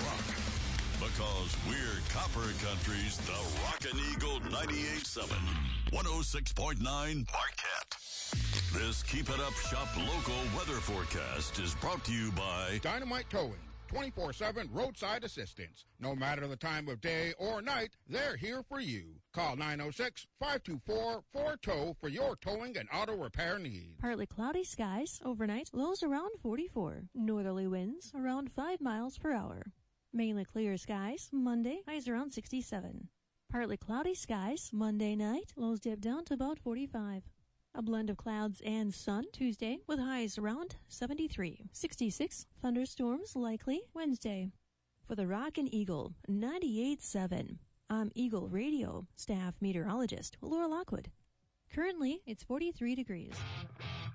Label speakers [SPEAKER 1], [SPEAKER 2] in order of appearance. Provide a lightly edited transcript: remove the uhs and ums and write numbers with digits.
[SPEAKER 1] rock. Because we're Copper Country's The Rockin' Eagle 98.7, 106.9 Marquette. This Keep It Up Shop local weather forecast is brought to you by
[SPEAKER 2] Dynamite Towing. 24/7 roadside assistance. No matter the time of day or night, they're here for you. Call 906-524-4TOW for your towing and auto repair needs.
[SPEAKER 3] Partly cloudy skies overnight, lows around 44. Northerly winds around 5 miles per hour. Mainly clear skies Monday, highs around 67. Partly cloudy skies Monday night, lows dip down to about 45. A blend of clouds and sun Tuesday with highs around 73. 66, thunderstorms likely Wednesday. For the Rockin' Eagle 98.7, I'm Eagle Radio staff meteorologist Laura Lockwood. Currently, it's 43 degrees.